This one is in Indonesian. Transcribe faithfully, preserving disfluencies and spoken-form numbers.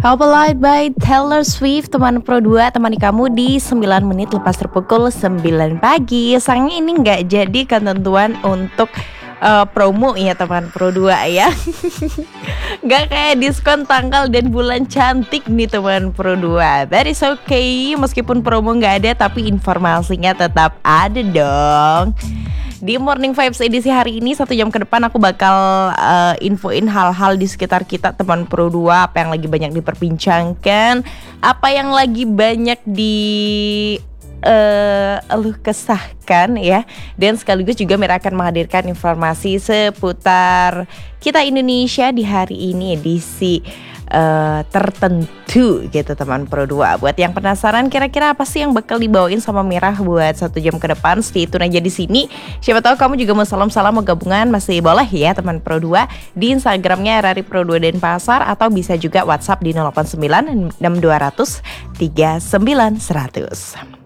Help a Light by Taylor Swift, teman Pro dua, temani kamu di sembilan menit lepas terpukul sembilan pagi. Sayangnya ini nggak jadi ketentuan untuk uh, promo ya teman Pro dua ya. Nggak kayak diskon tanggal dan bulan cantik nih teman Pro dua. That is okay, meskipun promo nggak ada tapi informasinya tetap ada dong. Di Morning Vibes edisi hari ini, satu jam ke depan aku bakal uh, infoin hal-hal di sekitar kita teman Pro dua. Apa yang lagi banyak diperbincangkan, apa yang lagi banyak di uh, eluh kesahkan ya. Dan sekaligus juga Mira akan menghadirkan informasi seputar kita Indonesia di hari ini edisi Uh, tertentu gitu teman Pro dua. Buat yang penasaran kira-kira apa sih yang bakal dibawain sama Mirah buat satu jam ke depan, stay tune aja di sini. Siapa tahu kamu juga mau salam-salam, mau gabungan, masih boleh ya teman Pro dua. Di Instagramnya Rari Pro dua Denpasar, atau bisa juga WhatsApp di nol delapan sembilan enam dua nol nol tiga sembilan seratus.